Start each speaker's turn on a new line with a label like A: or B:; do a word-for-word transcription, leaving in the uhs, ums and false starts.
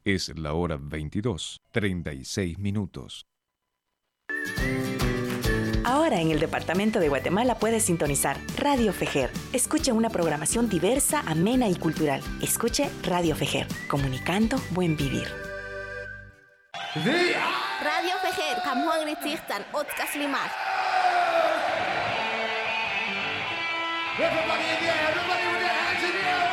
A: Es la hora veintidós, treinta y seis minutos.
B: Ahora en el departamento de Guatemala puedes sintonizar Radio Fejer. Escuche una programación diversa, amena y cultural. Escuche Radio Fejer, comunicando buen vivir.
C: Radio Fejer, Kamuang Ritzirtan, Otkas Limar.
D: Everybody in there, everybody with their hands in the air.